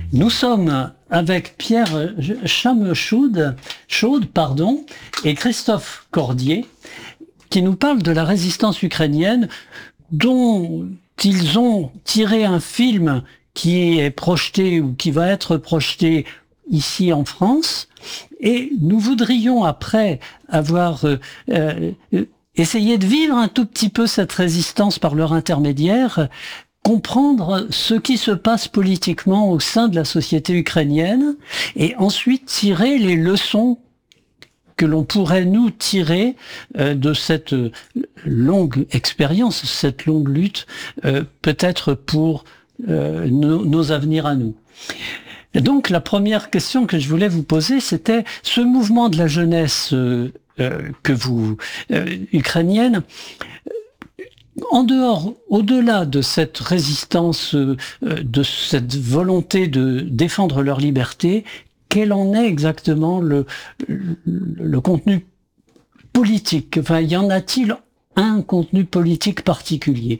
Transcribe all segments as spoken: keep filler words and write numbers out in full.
Nous sommes avec Pierre Chamechaude, Chaude, pardon, et Christophe Cordier, qui nous parlent de la résistance ukrainienne, dont ils ont tiré un film qui est projeté ou qui va être projeté ici en France. Et nous voudrions, après avoir euh, euh, essayé de vivre un tout petit peu cette résistance par leur intermédiaire, comprendre ce qui se passe politiquement au sein de la société ukrainienne et ensuite tirer les leçons que l'on pourrait nous tirer euh, de cette longue expérience, cette longue lutte, euh, peut-être pour euh, nos, nos avenirs à nous. Et donc la première question que je voulais vous poser, c'était ce mouvement de la jeunesse euh, euh, que vous euh, ukrainienne. En dehors, au-delà de cette résistance, euh, de cette volonté de défendre leur liberté, quel en est exactement le, le, le contenu politique? Enfin, y en a-t-il un contenu politique particulier?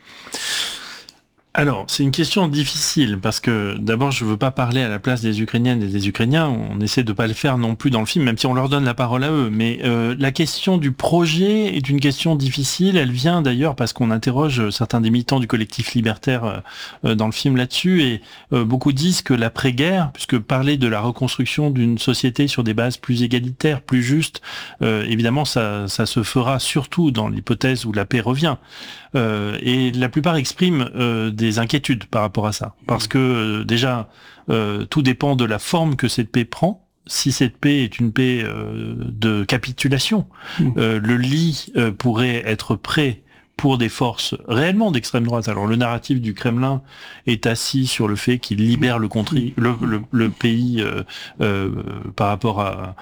Alors, c'est une question difficile, parce que d'abord, je veux pas parler à la place des Ukrainiennes et des Ukrainiens, on essaie de pas le faire non plus dans le film, même si on leur donne la parole à eux, mais euh, la question du projet est une question difficile, elle vient d'ailleurs parce qu'on interroge certains des militants du collectif libertaire euh, dans le film là-dessus, et euh, beaucoup disent que l'après-guerre, puisque parler de la reconstruction d'une société sur des bases plus égalitaires, plus justes, euh, évidemment, ça, ça se fera surtout dans l'hypothèse où la paix revient. Euh, et la plupart expriment euh, des inquiétudes par rapport à ça, parce que euh, déjà euh, tout dépend de la forme que cette paix prend. Si cette paix est une paix euh, de capitulation, euh, le lit euh, pourrait être prêt pour des forces réellement d'extrême droite. Alors le narratif du Kremlin est assis sur le fait qu'il libère le, contri, le, le, le pays euh, euh, par rapport à,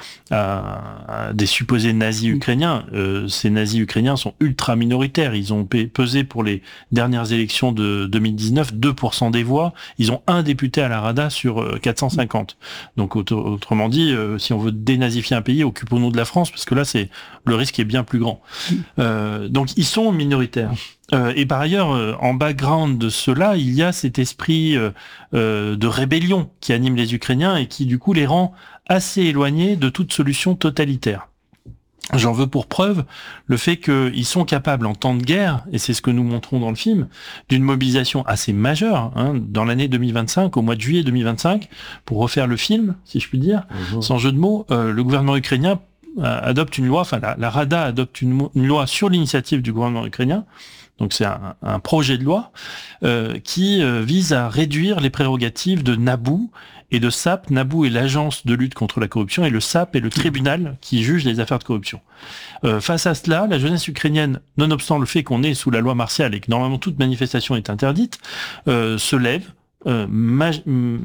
à, à des supposés nazis ukrainiens. Euh, ces nazis ukrainiens sont ultra minoritaires. Ils ont pesé pour les dernières élections de deux mille dix-neuf deux pour cent des voix. Ils ont un député à la Rada sur quatre cent cinquante. Donc autrement dit, euh, si on veut dénazifier un pays, occupons-nous de la France, parce que là, c'est le risque est bien plus grand. Euh, donc ils sont minoritaires. Euh, et par ailleurs, euh, en background de cela, il y a cet esprit euh, euh, de rébellion qui anime les Ukrainiens et qui du coup les rend assez éloignés de toute solution totalitaire. J'en veux pour preuve le fait qu'ils sont capables en temps de guerre, et c'est ce que nous montrons dans le film, d'une mobilisation assez majeure. Hein, dans l'année deux mille vingt-cinq, au mois de juillet deux mille vingt-cinq, pour refaire le film, si je puis dire, mmh. sans jeu de mots, euh, le gouvernement ukrainien adopte une loi, enfin la, la Rada adopte une, une loi sur l'initiative du gouvernement ukrainien, donc c'est un, un projet de loi euh, qui euh, vise à réduire les prérogatives de Naboo et de S A P. Naboo est l'agence de lutte contre la corruption et le S A P est le tribunal qui juge les affaires de corruption. Euh, face à cela, la jeunesse ukrainienne, nonobstant le fait qu'on est sous la loi martiale et que normalement toute manifestation est interdite, euh, se lève euh, maj-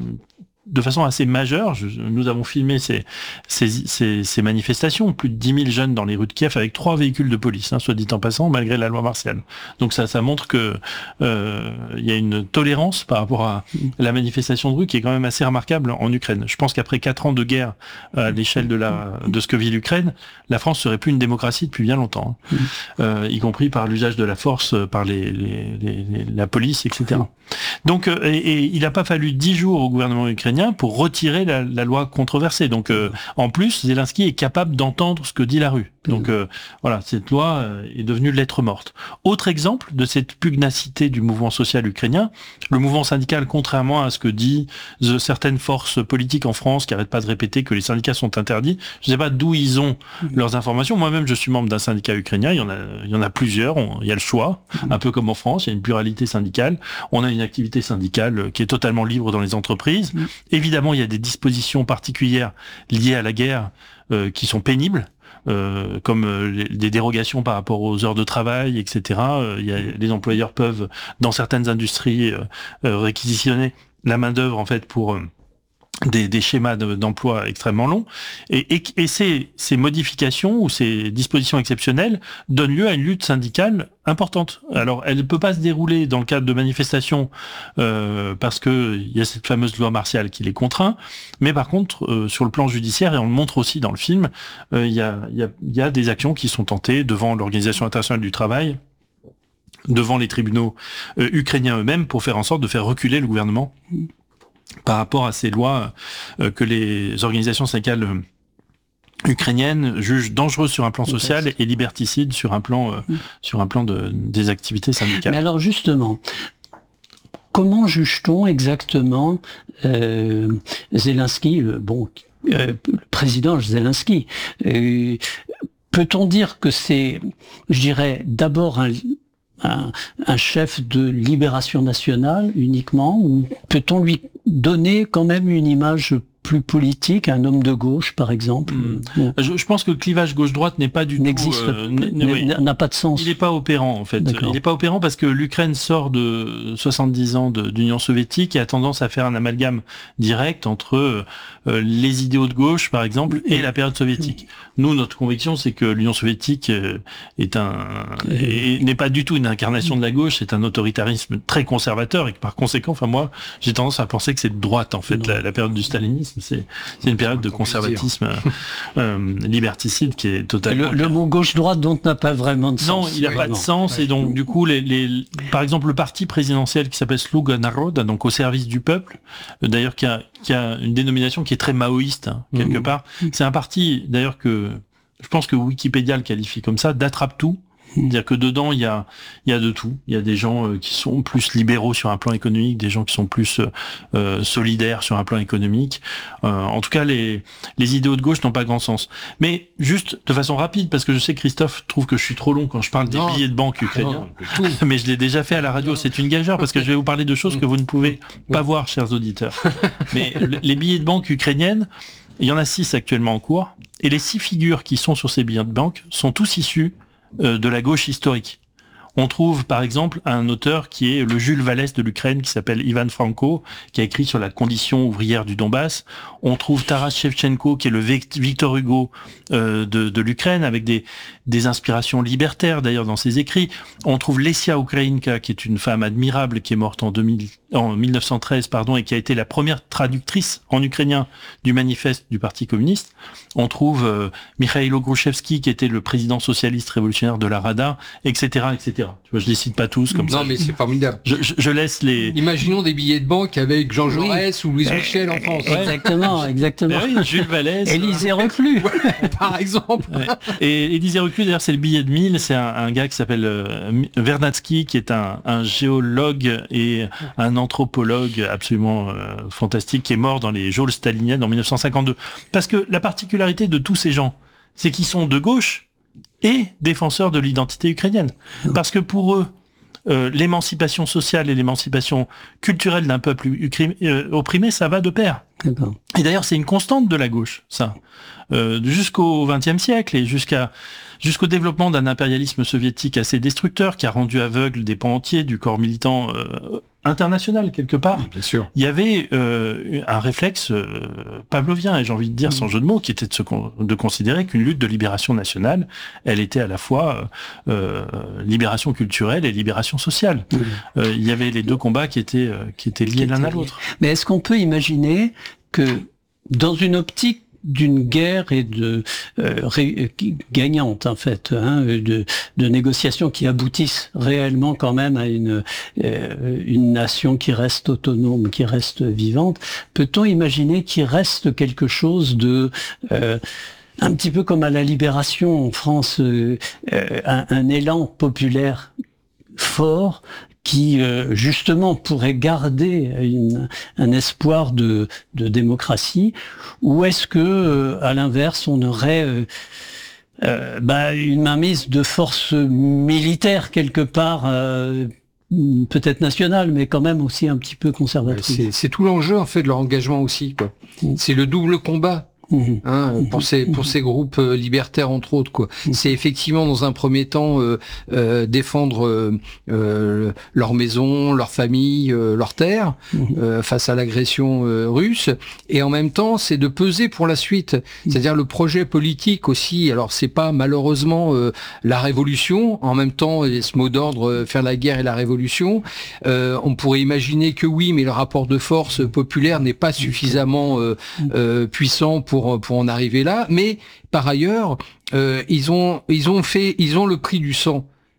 de façon assez majeure. Je, nous avons filmé ces, ces, ces, ces manifestations, plus de dix mille jeunes dans les rues de Kiev avec trois véhicules de police, hein, soit dit en passant, malgré la loi martiale. Donc ça, ça montre que euh, il y a une tolérance par rapport à la manifestation de rue qui est quand même assez remarquable en Ukraine. Je pense qu'après quatre ans de guerre à l'échelle de la de ce que vit l'Ukraine, la France serait plus une démocratie depuis bien longtemps, hein, euh, y compris par l'usage de la force, par les, les, les, les la police, et cetera. Donc, euh, et, et il n'a pas fallu dix jours au gouvernement ukrainien pour retirer la, la loi controversée. Donc, euh, en plus, Zelensky est capable d'entendre ce que dit la rue. Donc, euh, voilà, cette loi euh, est devenue lettre morte. Autre exemple de cette pugnacité du mouvement social ukrainien, le mouvement syndical, contrairement à ce que disent certaines forces politiques en France qui n'arrêtent pas de répéter que les syndicats sont interdits, je ne sais pas d'où ils ont leurs informations. Moi-même, je suis membre d'un syndicat ukrainien. Il y en a, il y en a plusieurs. On, il y a le choix, un peu comme en France. Il y a une pluralité syndicale. On a une activité syndicale qui est totalement libre dans les entreprises. Mmh. Évidemment, il y a des dispositions particulières liées à la guerre euh, qui sont pénibles, euh, comme euh, les, des dérogations par rapport aux heures de travail, et cetera. Euh, il y a, les employeurs peuvent, dans certaines industries, euh, euh, réquisitionner la main-d'œuvre en fait pour euh, Des, des schémas de, d'emploi extrêmement longs, et, et, et ces, ces modifications ou ces dispositions exceptionnelles donnent lieu à une lutte syndicale importante. Alors, elle ne peut pas se dérouler dans le cadre de manifestations euh, parce que il y a cette fameuse loi martiale qui les contraint, mais par contre, euh, sur le plan judiciaire, et on le montre aussi dans le film, euh, il y a, il y a, il y a des actions qui sont tentées devant l'Organisation internationale du travail, devant les tribunaux euh, ukrainiens eux-mêmes, pour faire en sorte de faire reculer le gouvernement par rapport à ces lois euh, que les organisations syndicales euh, ukrainiennes jugent dangereuses sur un plan social et liberticides sur un plan euh, mmh. sur un plan de, des activités syndicales. Mais alors justement, comment juge-t-on exactement euh, Zelensky, euh, bon, euh, le président Zelensky, euh, peut-on dire que c'est, je dirais, d'abord un Un, un chef de libération nationale uniquement, ou peut-on lui donner quand même une image plus politique, un homme de gauche par exemple? Mmh. Bon. Je, je pense que le clivage gauche-droite n'est pas du n'existe, tout... Euh, oui. n'a pas de sens. Il n'est pas opérant en fait. D'accord. Il n'est pas opérant parce que l'Ukraine sort de soixante-dix ans de, d'Union soviétique et a tendance à faire un amalgame direct entre euh, les idéaux de gauche par exemple et la période soviétique. Nous, notre conviction, c'est que l'Union soviétique est un est, n'est pas du tout une incarnation de la gauche, c'est un autoritarisme très conservateur et que par conséquent, enfin moi, j'ai tendance à penser que c'est de droite en fait la, la période du stalinisme. C'est, c'est une période de conservatisme euh, liberticide qui est totalement... Le, le mot gauche-droite donc n'a pas vraiment de sens. Non, il n'a oui, pas non. de sens. Et donc, du coup, les, les, par exemple, le parti présidentiel qui s'appelle Sluga Naroda, donc au service du peuple, d'ailleurs, qui a, qui a une dénomination qui est très maoïste, hein, quelque mmh. part. C'est un parti, d'ailleurs, que je pense que Wikipédia le qualifie comme ça, d'attrape-tout. C'est-à-dire que dedans, il y a, il y a de tout. Il y a des gens euh, qui sont plus libéraux sur un plan économique, des gens qui sont plus euh, solidaires sur un plan économique. Euh, en tout cas, les, les idéaux de gauche n'ont pas grand sens. Mais juste de façon rapide, parce que je sais que Christophe trouve que je suis trop long quand je parle des non. billets de banque ukrainiens. Non, mais je l'ai déjà fait à la radio. Non. C'est une gageure parce que je vais vous parler de choses que vous ne pouvez pas voir, chers auditeurs. Mais les billets de banque ukrainiennes, il y en a six actuellement en cours. Et les six figures qui sont sur ces billets de banque sont tous issus de la gauche historique. On trouve par exemple un auteur qui est le Jules Vallès de l'Ukraine, qui s'appelle Ivan Franko, qui a écrit sur la condition ouvrière du Donbass. On trouve Taras Shevchenko, qui est le Victor Hugo euh, de, de l'Ukraine, avec des, des inspirations libertaires d'ailleurs dans ses écrits. On trouve Lesia Ukrainka, qui est une femme admirable, qui est morte en, deux mille, en mille neuf cent treize, pardon, et qui a été la première traductrice en ukrainien du manifeste du Parti communiste. On trouve euh, Mikhailo Grushevsky, qui était le président socialiste révolutionnaire de la Rada, et cetera, et cetera. Tu vois, je les cite pas tous comme non, ça. Non, mais c'est formidable. Je, je, je laisse les... Imaginons des billets de banque avec Jean Jaurès oui. ou Louis euh, Michel en France. Exactement, exactement. Oui, Jules Vallès. Élysée Reclus. Ouais, par exemple. Ouais. Et Élysée Reclus, d'ailleurs, c'est le billet de mille. C'est un, un gars qui s'appelle euh, Vernadsky, qui est un, un géologue et un anthropologue absolument euh, fantastique, qui est mort dans les geôles staliniennes en mille neuf cent cinquante-deux. Parce que la particularité de tous ces gens, c'est qu'ils sont de gauche et défenseurs de l'identité ukrainienne. Parce que pour eux, euh, l'émancipation sociale et l'émancipation culturelle d'un peuple ukri- euh, opprimé, ça va de pair. D'accord. Et d'ailleurs, c'est une constante de la gauche, ça. Euh, jusqu'au vingtième siècle et jusqu'à jusqu'au développement d'un impérialisme soviétique assez destructeur qui a rendu aveugle des pans entiers du corps militant euh, international quelque part. Bien sûr. Il y avait euh, un réflexe euh, pavlovien, et j'ai envie de dire sans jeu de mots, qui était de, se con- de considérer qu'une lutte de libération nationale, elle était à la fois euh, libération culturelle et libération sociale. Mmh. Euh, il y avait les deux combats qui étaient euh, qui étaient liés qui l'un étaient à l'autre. Mais est-ce qu'on peut imaginer que dans une optique d'une guerre et de euh, ré, gagnante en fait, hein, de, de négociations qui aboutissent réellement quand même à une euh, une nation qui reste autonome, qui reste vivante, peut-on imaginer qu'il reste quelque chose de euh, un petit peu comme à la Libération en France, euh, un, un élan populaire fort qui euh, justement pourrait garder une, un espoir de, de démocratie, ou est-ce que euh, à l'inverse on aurait euh, euh, bah, une mainmise de forces militaires quelque part, euh, peut-être nationale, mais quand même aussi un petit peu conservatrice. C'est, c'est tout l'enjeu en fait de leur engagement aussi, quoi. Mmh. C'est le double combat. Hein, pour ces pour ces groupes euh, libertaires entre autres, quoi. C'est effectivement dans un premier temps euh, euh, défendre euh, euh, leur maison, leur famille, euh, leur terre euh, face à l'agression euh, russe, et en même temps c'est de peser pour la suite, c'est-à-dire le projet politique aussi. Alors c'est pas malheureusement euh, la révolution, en même temps ce mot d'ordre euh, faire la guerre et la révolution, euh, on pourrait imaginer que oui, mais le rapport de force populaire n'est pas suffisamment euh, euh, puissant pour Pour, pour en arriver là, mais par ailleurs, euh, ils ont ils ont fait ils ont le prix du sang.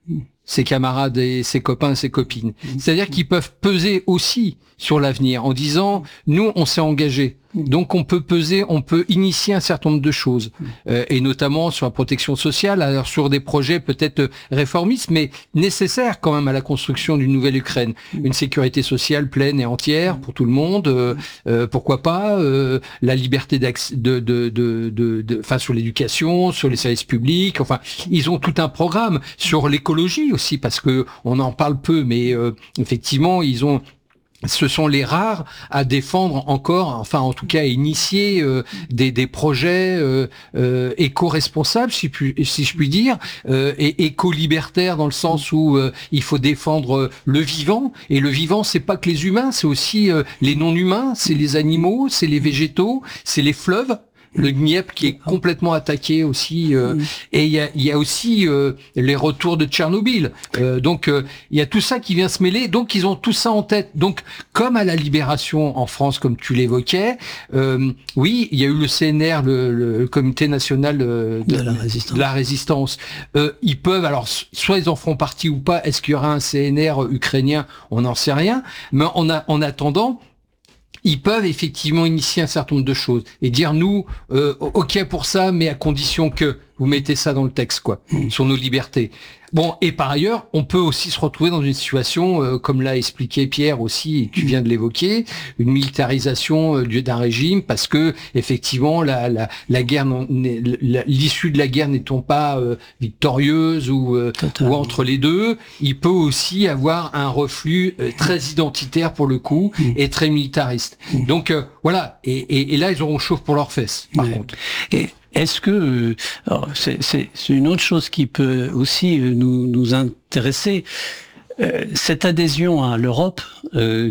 ses camarades et ses copains et ses copines. C'est-à-dire qu'ils peuvent peser aussi sur l'avenir en disant, nous, on s'est engagés. Donc on peut peser, on peut initier un certain nombre de choses, euh, et notamment sur la protection sociale, alors sur des projets peut-être réformistes, mais nécessaires quand même à la construction d'une nouvelle Ukraine. Une sécurité sociale pleine et entière pour tout le monde, euh, euh, pourquoi pas, euh, la liberté d'accès, de, de, de, de, de, enfin sur l'éducation, sur les services publics. Enfin, ils ont tout un programme sur l'écologie aussi, parce que on en parle peu, mais euh, effectivement, ils ont ce sont les rares à défendre encore, enfin en tout cas à initier euh, des, des projets euh, euh, éco-responsables, si, si je puis dire, euh, et éco-libertaires dans le sens où euh, il faut défendre euh, le vivant. Et le vivant, c'est pas que les humains, c'est aussi euh, les non-humains, c'est les animaux, c'est les végétaux, c'est les fleuves. Le Dniepr qui est complètement attaqué aussi, euh, et il y a, y a aussi euh, les retours de Tchernobyl. Euh, donc euh, il y a tout ça qui vient se mêler. Donc ils ont tout ça en tête. Donc comme à la Libération en France, comme tu l'évoquais, euh, oui, il y a eu le C N R, le, le Comité national de, de, de la résistance. De la résistance. Euh, ils peuvent, alors soit ils en feront partie ou pas. Est-ce qu'il y aura un C N R ukrainien? On n'en sait rien. Mais en, a, en attendant, ils peuvent effectivement initier un certain nombre de choses et dire nous, euh, ok pour ça, mais à condition que vous mettez ça dans le texte, quoi, mmh. sur nos libertés. Bon, et par ailleurs, on peut aussi se retrouver dans une situation, euh, comme l'a expliqué Pierre aussi, et tu viens de l'évoquer, une militarisation euh, d'un régime, parce que effectivement, la, la, la guerre, l'issue de la guerre n'étant pas euh, victorieuse ou, euh, ou entre les deux, il peut aussi avoir un reflux euh, très identitaire pour le coup mmh. et très militariste. Mmh. Donc euh, voilà, et, et, et là, ils auront chauffe pour leurs fesses, par ouais. contre. Et est-ce que c'est, c'est, c'est une autre chose qui peut aussi nous, nous intéresser, euh, cette adhésion à l'Europe euh,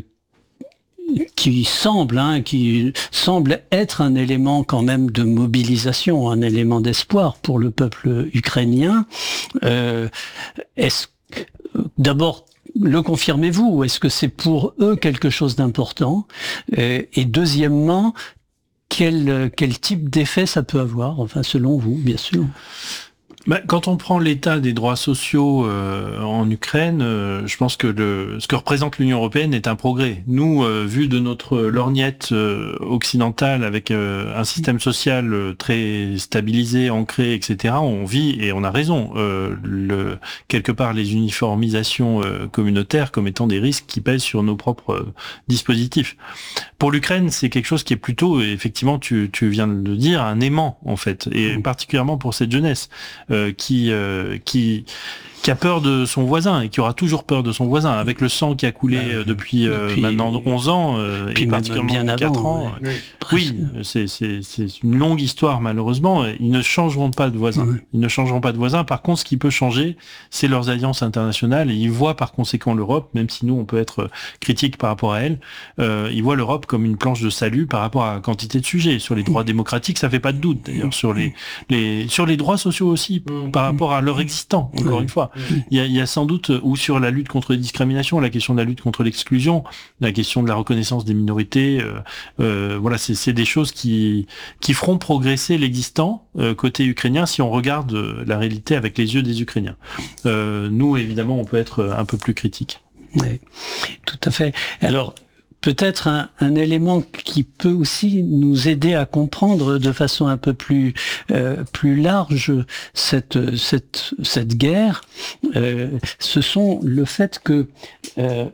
qui semble, hein, qui semble être un élément quand même de mobilisation, un élément d'espoir pour le peuple ukrainien. Euh, est-ce d'abord le confirmez-vous? Est-ce que c'est pour eux quelque chose d'important? euh, Et deuxièmement, Quel, quel type d'effet ça peut avoir, enfin selon vous, bien sûr. Bah, quand on prend l'état des droits sociaux euh, en Ukraine, euh, je pense que le, ce que représente l'Union européenne est un progrès. Nous, euh, vu de notre lorgnette euh, occidentale, avec euh, un système social euh, très stabilisé, ancré, et cetera, on vit, et on a raison, euh, le, quelque part les uniformisations euh, communautaires comme étant des risques qui pèsent sur nos propres euh, dispositifs. Pour l'Ukraine, c'est quelque chose qui est plutôt, effectivement, tu, tu viens de le dire, un aimant, en fait, et particulièrement pour cette jeunesse. Euh, qui euh, qui qui a peur de son voisin et qui aura toujours peur de son voisin, avec le sang qui a coulé euh, depuis, euh, depuis maintenant onze ans euh, et particulièrement bien avant, quatre ans. Ouais. Oui, c'est c'est c'est une longue histoire malheureusement. Ils ne changeront pas de voisin. Ouais. Ils ne changeront pas de voisin. Par contre, ce qui peut changer, c'est leurs alliances internationales, et ils voient par conséquent l'Europe, même si nous on peut être critique par rapport à elle, euh, ils voient l'Europe comme une planche de salut par rapport à la quantité de sujets. Sur les droits démocratiques, ça fait pas de doute. D'ailleurs, sur les les sur les droits sociaux aussi, par rapport à leur existant. Encore une fois. Il y, a, il y a sans doute, ou sur la lutte contre les discriminations, la question de la lutte contre l'exclusion, la question de la reconnaissance des minorités, euh, euh, voilà, c'est, c'est des choses qui qui feront progresser l'existant euh, côté ukrainien si on regarde euh, la réalité avec les yeux des Ukrainiens. Euh, nous, évidemment, on peut être un peu plus critique. Oui, tout à fait. Alors, peut-être un, un élément qui peut aussi nous aider à comprendre de façon un peu plus euh, plus large cette cette cette guerre, euh, ce sont le fait que euh,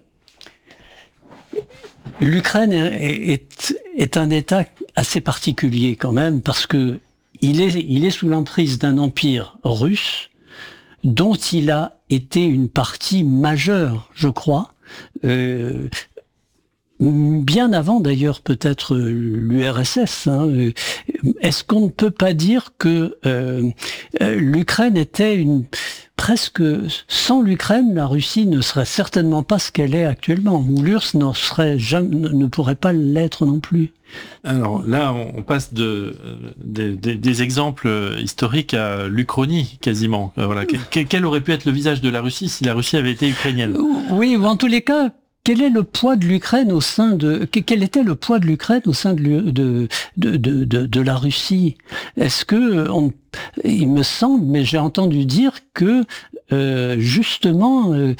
l'Ukraine est, est est un État assez particulier quand même, parce que il est il est sous l'emprise d'un empire russe dont il a été une partie majeure, je crois. Euh, Bien avant d'ailleurs peut-être l'U R S S. Hein. Est-ce qu'on ne peut pas dire que euh, l'Ukraine était une presque sans l'Ukraine, la Russie ne serait certainement pas ce qu'elle est actuellement, ou l'U R S S n'en serait jamais, ne pourrait pas l'être non plus. Alors là, on passe de, de, de des exemples historiques à l'Uchronie quasiment. Voilà, quel, quel aurait pu être le visage de la Russie si la Russie avait été ukrainienne? Oui, ou en tous les cas. Quel est le poids de l'Ukraine au sein de quel était le poids de l'Ukraine au sein de de de de, de, de la Russie? Est-ce que on, il me semble, mais j'ai entendu dire que euh, justement euh,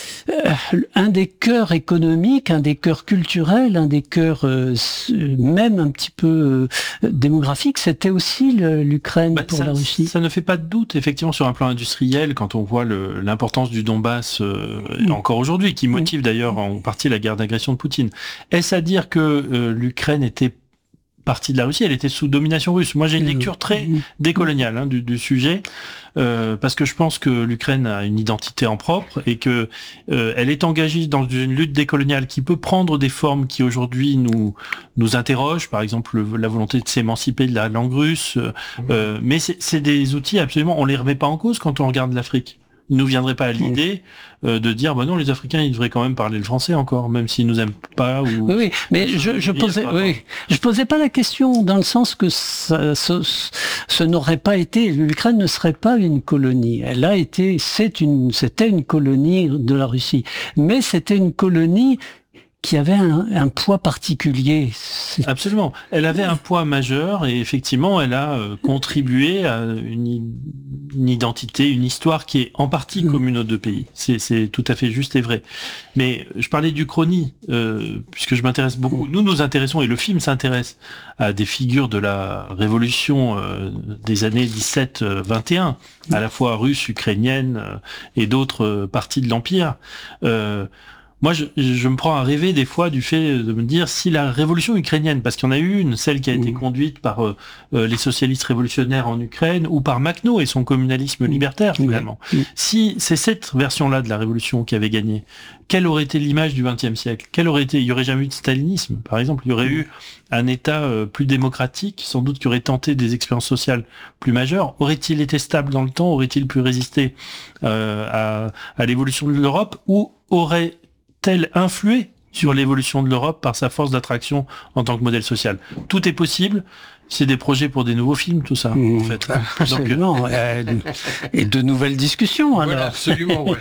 euh, un des cœurs économiques, un des cœurs culturels, un des cœurs euh, même un petit peu euh, démographiques, c'était aussi le, l'Ukraine bah, pour ça, la Russie. Ça ne fait pas de doute, effectivement, sur un plan industriel, quand on voit le, l'importance du Donbass euh, mmh. encore aujourd'hui, qui motive mmh. d'ailleurs en partie la guerre d'agression de Poutine. Est-ce à dire que euh, l'Ukraine était partie de la Russie, elle était sous domination russe. Moi, j'ai une lecture très décoloniale hein, du, du sujet, euh, parce que je pense que l'Ukraine a une identité en propre et que euh, elle est engagée dans une lutte décoloniale qui peut prendre des formes qui aujourd'hui nous nous interrogent, par exemple le, la volonté de s'émanciper de la langue russe. Euh, mais c'est, c'est des outils absolument, on les remet pas en cause quand on regarde l'Afrique. Il nous viendrait pas à l'idée euh, de dire bah non, les Africains ils devraient quand même parler le français encore, même s'ils nous aiment pas. Ou... Oui, oui, mais je, je posais, pas, oui, je posais pas la question dans le sens que ça, ce, ce n'aurait pas été, l'Ukraine ne serait pas une colonie. Elle a été, c'est une, c'était une colonie de la Russie, mais c'était une colonie qui avait un, un poids particulier. C'est... Absolument. Elle avait un poids majeur et effectivement, elle a euh, contribué à une, une identité, une histoire qui est en partie commune aux deux pays. C'est, c'est tout à fait juste et vrai. Mais je parlais d'Uchronie, euh, puisque je m'intéresse beaucoup. Nous nous intéressons, et le film s'intéresse à des figures de la révolution euh, des années dix-sept vingt et un, à la fois russe, ukrainienne euh, et d'autres euh, parties de l'Empire. Euh, Moi, je, je me prends à rêver des fois du fait de me dire si la révolution ukrainienne, parce qu'il y en a eu une, celle qui a été conduite par euh, les socialistes révolutionnaires en Ukraine ou par Makhno et son communalisme libertaire finalement, si c'est cette version-là de la révolution qui avait gagné, quelle aurait été l'image du vingtième siècle ? Quelle aurait été ? Il y aurait jamais eu de stalinisme, par exemple. Il y aurait eu un État euh, plus démocratique, sans doute qui aurait tenté des expériences sociales plus majeures. Aurait-il été stable dans le temps ? Aurait-il pu résister euh, à, à l'évolution de l'Europe ? Ou aurait elle influé sur l'évolution de l'Europe par sa force d'attraction en tant que modèle social. Tout est possible. C'est des projets pour des nouveaux films, tout ça, mmh, en fait. Absolument. Donc, euh, et de nouvelles discussions, alors. Voilà, absolument, ouais.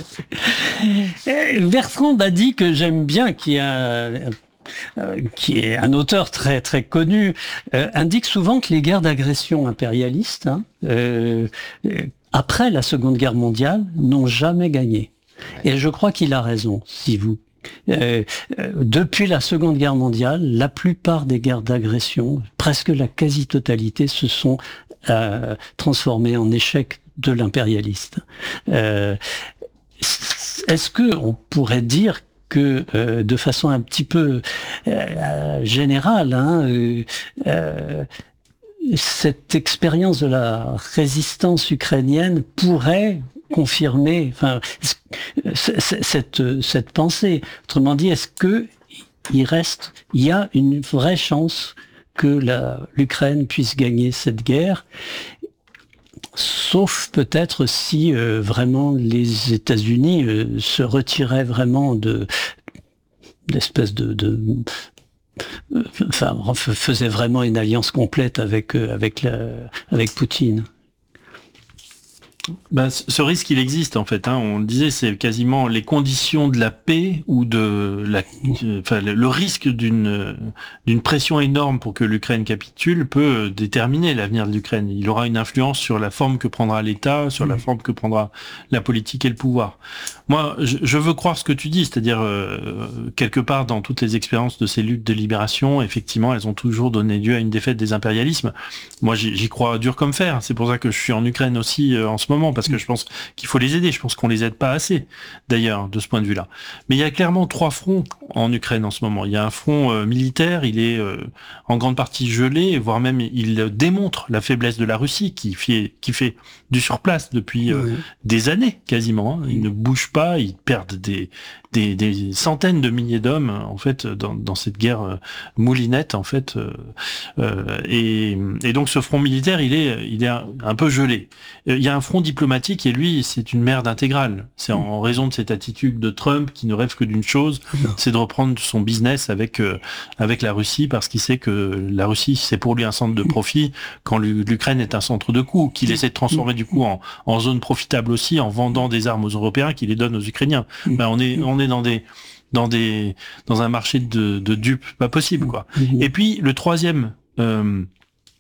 Bertrand a dit que j'aime bien, qui a... Euh, qui est un auteur très très connu, euh, indique souvent que les guerres d'agression impérialistes, hein, euh, après la Seconde Guerre mondiale, n'ont jamais gagné. Et je crois qu'il a raison, si vous. Euh, euh, depuis la Seconde Guerre mondiale, la plupart des guerres d'agression, presque la quasi-totalité, se sont euh, transformées en échecs de l'impérialiste. Euh, est-ce que on pourrait dire que euh, de façon un petit peu euh, générale, hein, euh, euh, cette expérience de la résistance ukrainienne pourrait confirmer, enfin, cette cette pensée. Autrement dit, est-ce que il reste, il y a une vraie chance que la l'Ukraine puisse gagner cette guerre, sauf peut-être si euh, vraiment les États-Unis euh, se retiraient vraiment de d'espèce de, de euh, enfin faisaient vraiment une alliance complète avec euh, avec la, avec Poutine. Ben, ce risque, il existe en fait. Hein. On le disait, c'est quasiment les conditions de la paix ou de la, enfin, le risque d'une d'une pression énorme pour que l'Ukraine capitule peut déterminer l'avenir de l'Ukraine. Il aura une influence sur la forme que prendra l'État, sur la forme que prendra la politique et le pouvoir. Moi, je, je veux croire ce que tu dis, c'est-à-dire euh, quelque part dans toutes les expériences de ces luttes de libération, effectivement, elles ont toujours donné lieu à une défaite des impérialismes. Moi, j'y, j'y crois dur comme fer. C'est pour ça que je suis en Ukraine aussi euh, en ce moment. Parce que je pense qu'il faut les aider. Je pense qu'on les aide pas assez, d'ailleurs, de ce point de vue-là. Mais il y a clairement trois fronts en Ukraine en ce moment. Il y a un front euh, militaire, il est euh, en grande partie gelé, voire même il démontre la faiblesse de la Russie, qui fait, qui fait du surplace depuis euh, oui. des années quasiment. Hein. Ils ne bougent pas, ils perdent des, des, des centaines de milliers d'hommes en fait dans, dans cette guerre euh, moulinette en fait. Euh, euh, et, et donc ce front militaire, il est, il est un, un peu gelé. Il y a un front diplomatique et lui, c'est une merde intégrale. C'est en, en raison de cette attitude de Trump qui ne rêve que d'une chose, c'est de reprendre son business avec euh, avec la Russie parce qu'il sait que la Russie c'est pour lui un centre de profit quand l'Ukraine est un centre de coût, qu'il essaie de transformer du coup en, en zone profitable aussi en vendant des armes aux Européens qui les donnent aux Ukrainiens. Ben on est on est dans des dans des dans un marché de, de dupes pas possible quoi. Et puis le troisième euh,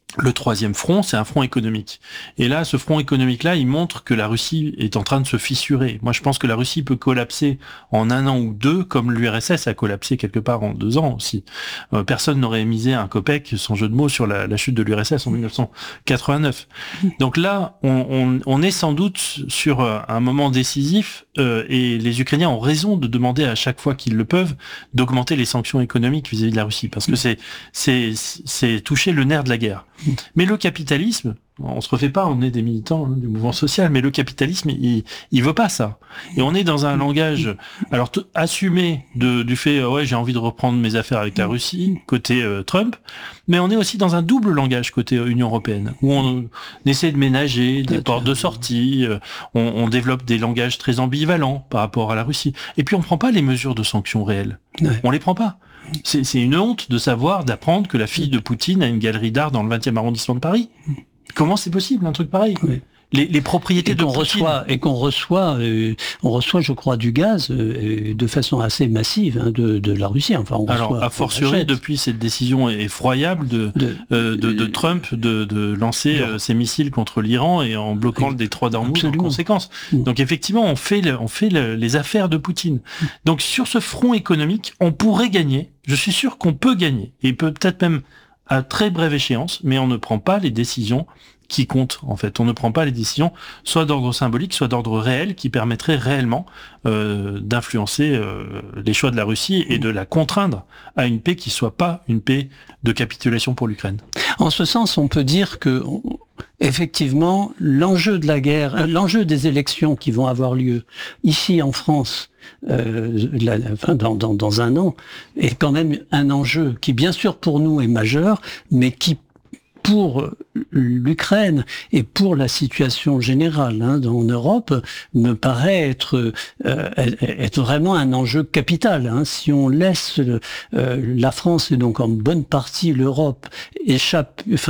Le troisième front, c'est un front économique. Et là, ce front économique-là, il montre que la Russie est en train de se fissurer. Moi, je pense que la Russie peut collapser en un an ou deux, comme l'U R S S a collapsé quelque part en deux ans aussi. Euh, personne n'aurait misé un copec, sans jeu de mots, sur la, la chute de l'U R S S en mille neuf cent quatre-vingt-neuf. Donc là, on, on, on est sans doute sur un moment décisif, euh, et les Ukrainiens ont raison de demander à chaque fois qu'ils le peuvent d'augmenter les sanctions économiques vis-à-vis de la Russie, parce que c'est, c'est, c'est toucher le nerf de la guerre. Mais le capitalisme, on se refait pas, on est des militants hein, du mouvement social, mais le capitalisme, il, il veut pas ça. Et on est dans un langage, alors t- assumé de, du fait, euh, ouais, j'ai envie de reprendre mes affaires avec la Russie, côté euh, Trump, mais on est aussi dans un double langage côté euh, Union européenne, où on, on essaie de ménager des portes de sortie, euh, on, on développe des langages très ambivalents par rapport à la Russie. Et puis on prend pas les mesures de sanctions réelles. Ouais. On les prend pas. C'est, c'est une honte de savoir, d'apprendre que la fille de Poutine a une galerie d'art dans le vingtième arrondissement de Paris. Comment c'est possible, un truc pareil? Oui. Les, les propriétés et de qu'on Poutine... reçoit et qu'on reçoit, euh, on reçoit, je crois, du gaz euh, de façon assez massive hein, de, de la Russie. Enfin, on Alors, reçoit, a fortiori, depuis cette décision effroyable de de, euh, de, de Trump de, de lancer euh, ses missiles contre l'Iran et en bloquant le détroit d'Ormuz en conséquence. Mmh. Donc, effectivement, on fait le, on fait le, les affaires de Poutine. Donc, sur ce front économique, on pourrait gagner. Je suis sûr qu'on peut gagner et peut-être même à très brève échéance, mais on ne prend pas les décisions qui comptent, en fait. On ne prend pas les décisions soit d'ordre symbolique, soit d'ordre réel, qui permettraient réellement euh, d'influencer euh, les choix de la Russie et de la contraindre à une paix qui soit pas une paix de capitulation pour l'Ukraine. En ce sens, on peut dire que, effectivement, l'enjeu de la guerre, l'enjeu des élections qui vont avoir lieu ici en France, Euh, la, enfin, dans, dans, dans un an, est quand même un enjeu qui, bien sûr, pour nous est majeur, mais qui, pour l'Ukraine et pour la situation générale hein, en Europe, me paraît être, euh, être vraiment un enjeu capital. Hein. Si on laisse euh, la France et donc en bonne partie l'Europe échappe, enfin,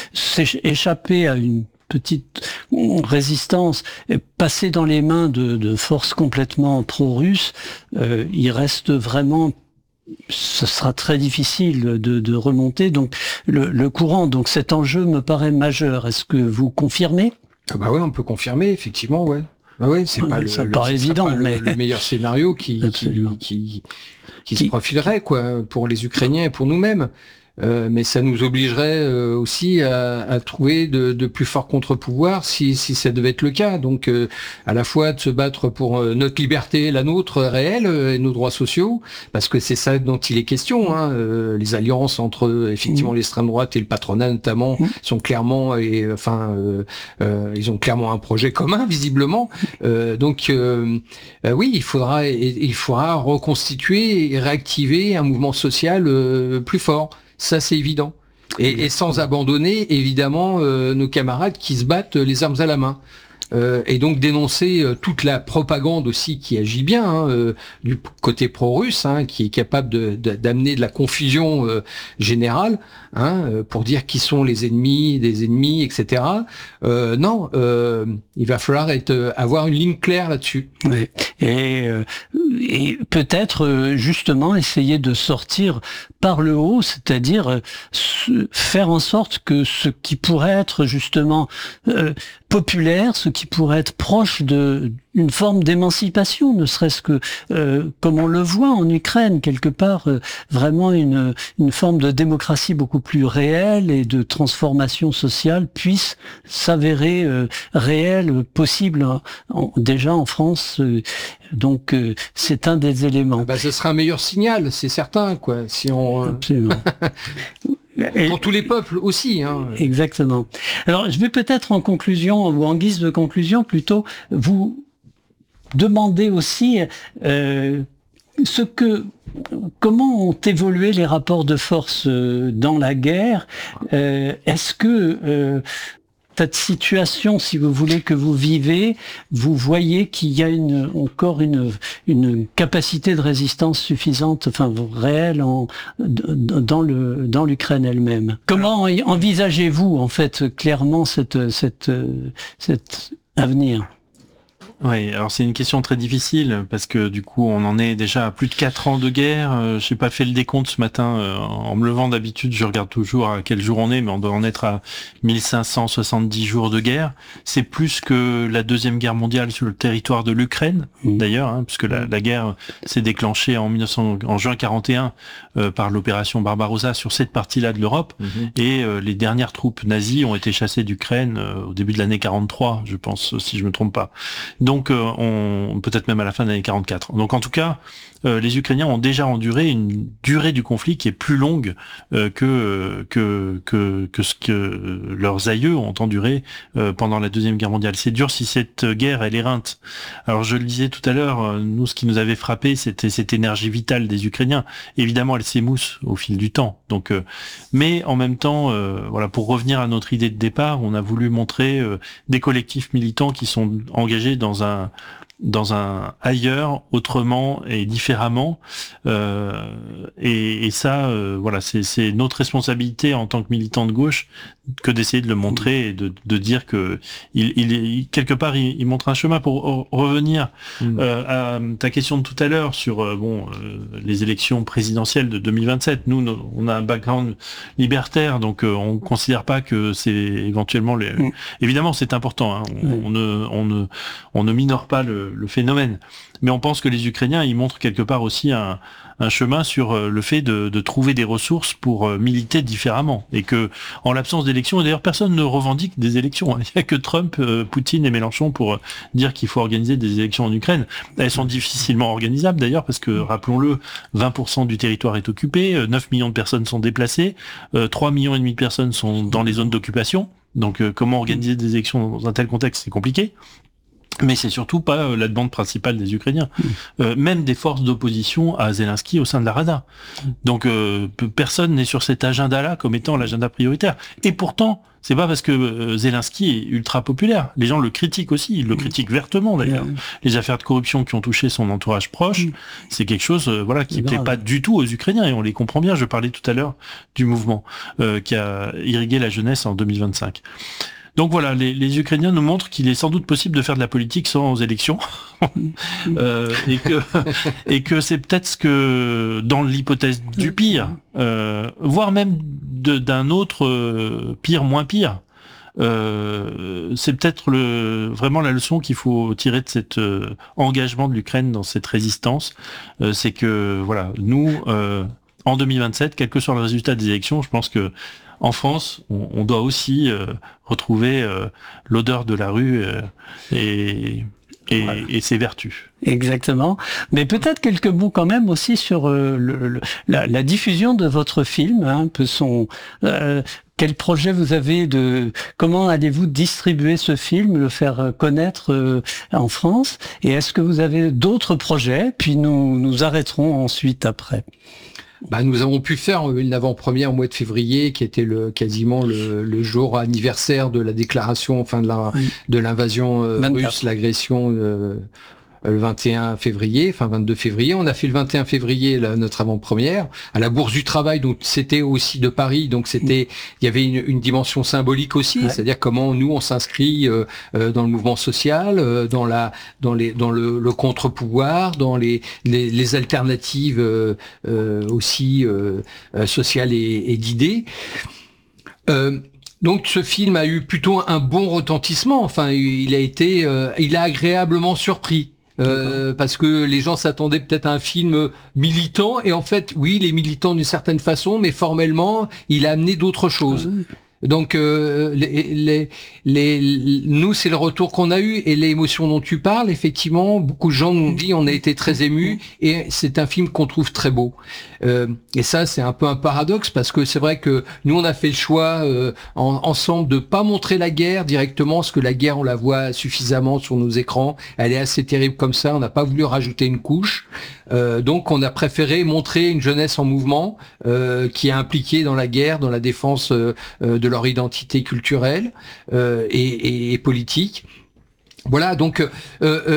échapper à une petite résistance, passer dans les mains de, de forces complètement pro-russes, euh, il reste vraiment, ce sera très difficile de, de remonter. Donc le, le courant, donc cet enjeu me paraît majeur. Est-ce que vous confirmez? Ah bah ouais, on peut confirmer, effectivement, ouais. Bah ouais, c'est pas le, ça le, paraît évident, pas mais le, le meilleur scénario qui qui, qui, qui se profilerait quoi pour les Ukrainiens et pour nous-mêmes. Euh, mais ça nous obligerait euh, aussi à, à trouver de, de plus forts contre-pouvoirs si, si ça devait être le cas. Donc, euh, à la fois de se battre pour euh, notre liberté, la nôtre réelle euh, et nos droits sociaux, parce que c'est ça dont il est question. Hein. Euh, les alliances entre effectivement mmh. l'extrême droite et le patronat notamment mmh. sont clairement, et enfin, euh, euh, ils ont clairement un projet commun visiblement. Euh, donc, euh, euh, oui, il faudra, il faudra reconstituer et réactiver un mouvement social euh, plus fort. Ça, c'est évident. Et, et sans abandonner, évidemment, euh, nos camarades qui se battent les armes à la main. Euh, et donc dénoncer euh, toute la propagande aussi qui agit bien hein, euh, du côté pro-russe, hein, qui est capable de, de, d'amener de la confusion euh, générale hein, euh, pour dire qui sont les ennemis des ennemis, et cetera. Euh, non, euh, il va falloir être, avoir une ligne claire là-dessus. Oui. Et, euh, et peut-être justement essayer de sortir par le haut, c'est-à-dire euh, faire en sorte que ce qui pourrait être justement euh, populaire, ce qui pourrait être proche de une forme d'émancipation, ne serait-ce que, euh, comme on le voit en Ukraine, quelque part, euh, vraiment une, une forme de démocratie beaucoup plus réelle et de transformation sociale puisse s'avérer euh, réelle, possible, en, en, déjà en France. Euh, donc, euh, c'est un des éléments. Bah, ce sera un meilleur signal, c'est certain, quoi, si on... Absolument. Et pour tous les peuples aussi. Hein. Exactement. Alors, je vais peut-être en conclusion, ou en guise de conclusion plutôt, vous demander aussi euh, ce que, comment ont évolué les rapports de force dans la guerre. Euh, est-ce que euh, cette situation, si vous voulez, que vous vivez, vous voyez qu'il y a une, encore une, une capacité de résistance suffisante, enfin réelle, en, dans le, dans l'Ukraine elle-même. Comment envisagez-vous, en fait, clairement, cette, cette, cette avenir? Oui, alors c'est une question très difficile parce que du coup on en est déjà à plus de quatre ans de guerre. Euh, j'ai pas fait le décompte ce matin euh, en me levant. D'habitude je regarde toujours à quel jour on est, mais on doit en être à mille cinq cent soixante-dix jours de guerre. C'est plus que la deuxième guerre mondiale sur le territoire de l'Ukraine, mmh. d'ailleurs, hein, puisque la, la guerre s'est déclenchée en, mille neuf cents, en juin quarante et un euh, par l'opération Barbarossa sur cette partie-là de l'Europe, mmh. et euh, les dernières troupes nazies ont été chassées d'Ukraine euh, au début de l'année quarante-trois, je pense, si je me trompe pas. Donc, euh, on peut-être même à la fin de l'année quarante-quatre. Donc, en tout cas, euh, les Ukrainiens ont déjà enduré une durée du conflit qui est plus longue euh, que, que que que ce que leurs aïeux ont enduré euh, pendant la deuxième guerre mondiale. C'est dur si cette guerre elle éreinte. Alors, je le disais tout à l'heure, nous, ce qui nous avait frappé, c'était cette énergie vitale des Ukrainiens. Évidemment, elle s'émousse au fil du temps. Donc, euh, mais en même temps, euh, voilà, pour revenir à notre idée de départ, on a voulu montrer euh, des collectifs militants qui sont engagés dans un dans un ailleurs, autrement et différemment, euh, et, et ça, euh, voilà, c'est, c'est notre responsabilité en tant que militant de gauche que d'essayer de le montrer et de, de dire que il, il, il quelque part il, il montre un chemin. Pour revenir mmh. euh, à ta question de tout à l'heure sur euh, bon euh, les élections présidentielles de deux mille vingt-sept, nous on a un background libertaire, donc euh, on considère pas que c'est éventuellement les... mmh. évidemment c'est important, hein, on, mmh. on ne on ne on ne minore pas le le phénomène. Mais on pense que les Ukrainiens, ils montrent quelque part aussi un, un chemin sur le fait de, de trouver des ressources pour militer différemment. Et que, en l'absence d'élections, et d'ailleurs personne ne revendique des élections. Il n'y a que Trump, Poutine et Mélenchon pour dire qu'il faut organiser des élections en Ukraine. Elles sont difficilement organisables d'ailleurs parce que, rappelons-le, vingt pour cent du territoire est occupé, neuf millions de personnes sont déplacées, trois millions et demi de personnes sont dans les zones d'occupation. Donc comment organiser des élections dans un tel contexte, c'est compliqué. Mais c'est surtout pas euh, la demande principale des Ukrainiens, mmh. euh, même des forces d'opposition à Zelensky au sein de la Rada. Mmh. Donc euh, personne n'est sur cet agenda-là comme étant l'agenda prioritaire. Et pourtant, c'est pas parce que euh, Zelensky est ultra populaire. Les gens le critiquent aussi, ils le mmh. critiquent vertement d'ailleurs. Mmh. Les affaires de corruption qui ont touché son entourage proche, mmh. c'est quelque chose, euh, voilà, qui plaît pas du tout aux Ukrainiens et on les comprend bien. Je parlais tout à l'heure du mouvement euh, qui a irrigué la jeunesse en deux mille vingt-cinq. Donc voilà, les, les Ukrainiens nous montrent qu'il est sans doute possible de faire de la politique sans élection, euh, et que et que c'est peut-être ce que, dans l'hypothèse du pire, euh, voire même de, d'un autre euh, pire moins pire, euh, c'est peut-être le vraiment la leçon qu'il faut tirer de cet euh, engagement de l'Ukraine dans cette résistance, euh, c'est que voilà, nous euh, en deux mille vingt-sept, quel que soit le résultat des élections, je pense que en France, on, on doit aussi euh, retrouver euh, l'odeur de la rue euh, et, et, voilà. et ses vertus. Exactement. Mais peut-être quelques mots quand même aussi sur euh, le, le, la, la diffusion de votre film. Hein, un peu son, euh, quel projet vous avez de comment allez-vous distribuer ce film, le faire connaître euh, en France? Et est-ce que vous avez d'autres projets? Puis nous nous arrêterons ensuite après. Bah, nous avons pu faire une avant-première au mois de février, qui était le quasiment le, le jour anniversaire de la déclaration, enfin de la oui. de l'invasion euh, russe, l'agression euh, le vingt et un février, enfin vingt-deux février. On a fait le vingt et un février là, notre avant-première à la Bourse du Travail, donc c'était aussi de Paris, donc c'était il y avait une, une dimension symbolique aussi, ouais. c'est-à-dire comment nous on s'inscrit euh, euh, dans le mouvement social, euh, dans la dans les dans le, le contre-pouvoir, dans les les, les alternatives euh, euh, aussi euh, sociales et, et d'idées. Euh, Donc ce film a eu plutôt un bon retentissement. Enfin, il a été, euh, il a agréablement surpris. Euh, parce que les gens s'attendaient peut-être à un film militant, et en fait, oui, il est militant d'une certaine façon, mais formellement, il a amené d'autres choses. Donc, euh, les, les, les, nous, c'est le retour qu'on a eu, et l'émotion dont tu parles, effectivement, beaucoup de gens nous ont dit, on a été très émus, et c'est un film qu'on trouve très beau. Euh, et ça, c'est un peu un paradoxe, parce que c'est vrai que nous, on a fait le choix euh, en, ensemble de pas montrer la guerre directement, parce que la guerre, on la voit suffisamment sur nos écrans, elle est assez terrible comme ça, on n'a pas voulu rajouter une couche. Euh, donc, on a préféré montrer une jeunesse en mouvement, euh, qui est impliquée dans la guerre, dans la défense euh, de leur identité culturelle euh, et, et, et politique. Voilà, donc euh, euh,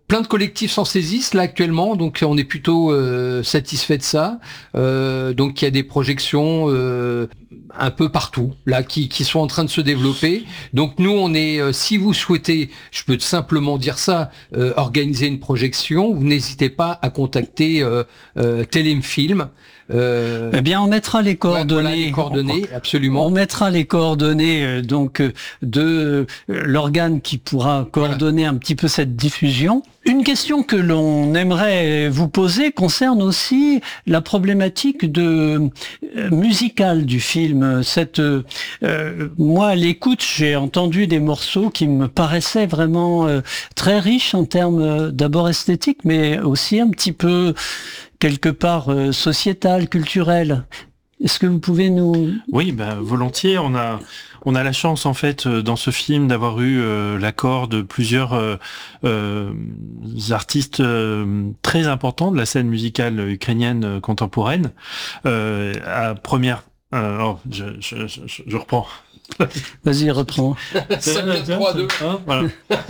plein de collectifs s'en saisissent là actuellement, donc on est plutôt euh, satisfait de ça. Euh, donc il y a des projections euh, un peu partout là qui, qui sont en train de se développer. Donc nous on est, euh, si vous souhaitez, je peux simplement dire ça, euh, organiser une projection, vous n'hésitez pas à contacter euh, euh, Téléfilm. Euh, eh bien, on mettra les coordonnées. Voilà, les coordonnées, absolument. On mettra les coordonnées euh, donc euh, de euh, l'organe qui pourra coordonner voilà. un petit peu cette diffusion. Une question que l'on aimerait vous poser concerne aussi la problématique de euh, musicale du film. Cette, euh, moi, à l'écoute, j'ai entendu des morceaux qui me paraissaient vraiment euh, très riches en termes euh, d'abord esthétiques, mais aussi un petit peu quelque part euh, sociétal, culturel. Est-ce que vous pouvez nous... Oui, ben, volontiers. On a, on a la chance, en fait, dans ce film, d'avoir eu euh, l'accord de plusieurs euh, euh, artistes euh, très importants de la scène musicale ukrainienne euh, contemporaine. Euh, à première... Euh, oh, je, je, je, je reprends. Vas-y, reprends. cinq, quatre, trois, deux. Hein, voilà.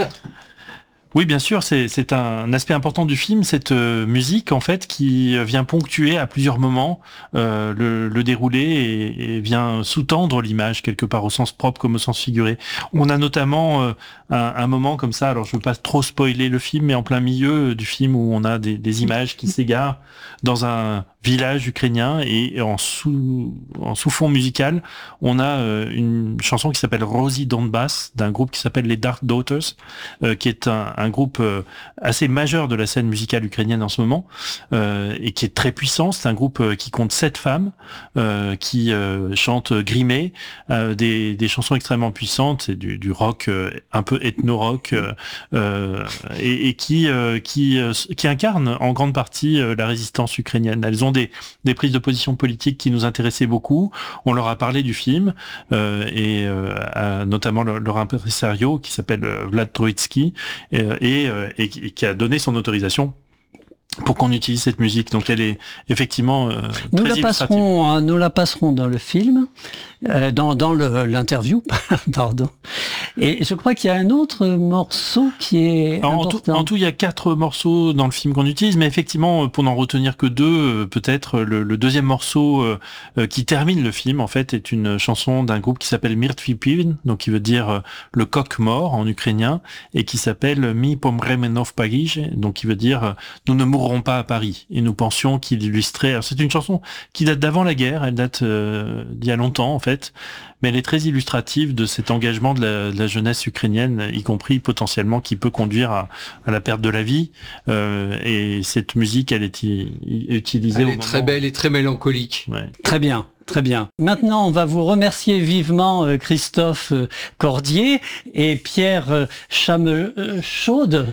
Oui, bien sûr, c'est, c'est un aspect important du film, cette euh, musique en fait qui vient ponctuer à plusieurs moments euh, le, le déroulé et, et vient sous-tendre l'image quelque part au sens propre comme au sens figuré. On a notamment euh, un, un moment comme ça, alors je ne veux pas trop spoiler le film, mais en plein milieu du film où on a des, des images qui s'égarent dans un village ukrainien et en sous en sous-fond musical, on a euh, une chanson qui s'appelle Rosie Donbass d'un groupe qui s'appelle les Dark Daughters, euh, qui est un, un groupe euh, assez majeur de la scène musicale ukrainienne en ce moment euh, et qui est très puissant. C'est un groupe euh, qui compte sept femmes euh, qui euh, chantent grimées euh, des, des chansons extrêmement puissantes, c'est du, du rock euh, un peu ethno-rock euh, euh, et, et qui euh, qui euh, qui incarne en grande partie euh, la résistance ukrainienne. Elles ont des, des prises de position politiques qui nous intéressaient beaucoup. On leur a parlé du film euh, et euh, à, notamment leur, leur impresario qui s'appelle euh, Vlad Troitsky et, et, euh, et, et qui a donné son autorisation pour qu'on utilise cette musique. Donc elle est effectivement euh, nous très la passerons, hein, nous la passerons dans le film, euh, dans dans le, l'interview, pardon. Et je crois qu'il y a un autre morceau qui est Alors, important. En tout, en tout, il y a quatre morceaux dans le film qu'on utilise, mais effectivement, pour n'en retenir que deux, peut-être le, le deuxième morceau euh, qui termine le film, en fait, est une chanson d'un groupe qui s'appelle Myrtwy Pivn, donc qui veut dire euh, le coq mort en ukrainien, et qui s'appelle Mi pomremy w Paryżu, donc qui veut dire euh, nous ne mourrons pas à Paris. Et nous pensions qu'il illustrait. Alors, c'est une chanson qui date d'avant la guerre, elle date euh, d'il y a longtemps en fait, mais elle est très illustrative de cet engagement de la, de la jeunesse ukrainienne, y compris potentiellement qui peut conduire à, à la perte de la vie. Euh, et cette musique, elle est i- utilisée. Elle au est moment... très belle et très mélancolique. Ouais. Très bien. Très bien. Maintenant, on va vous remercier vivement euh, Christophe euh, Cordier et Pierre euh, Chamechaude,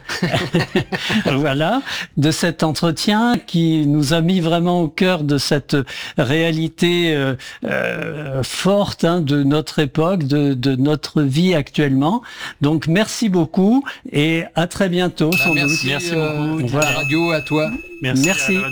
voilà, de cet entretien qui nous a mis vraiment au cœur de cette réalité euh, euh, forte hein, de notre époque, de, de notre vie actuellement. Donc, merci beaucoup et à très bientôt. Bah, sans merci, doute. Merci euh, beaucoup. à la radio, à toi. Merci. Merci. À la radio.